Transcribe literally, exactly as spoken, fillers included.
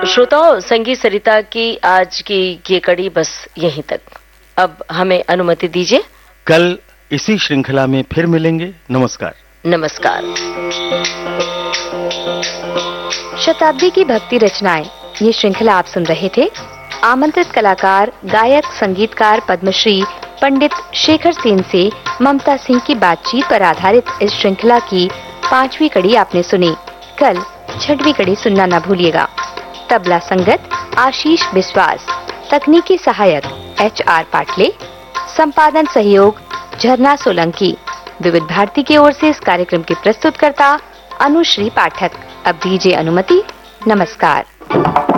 श्रोताओं, संगीत सरिता की आज की ये कड़ी बस यहीं तक। अब हमें अनुमति दीजिए। कल इसी श्रृंखला में फिर मिलेंगे। नमस्कार। नमस्कार। शताब्दी की भक्ति रचनाएं, ये श्रृंखला आप सुन रहे थे। आमंत्रित कलाकार गायक संगीतकार पद्मश्री पंडित शेखर सेन से ममता सिंह की बातचीत पर आधारित इस श्रृंखला की पांचवी कड़ी आपने सुनी। कल छठवीं कड़ी सुनना न भूलिएगा। तबला संगत आशीष विश्वास, तकनीकी सहायक एच आर पाटले, संपादन सहयोग झरना सोलंकी। विविध भारती की ओर से इस कार्यक्रम की प्रस्तुतकर्ता अनुश्री पाठक। अब दीजिए अनुमति। नमस्कार।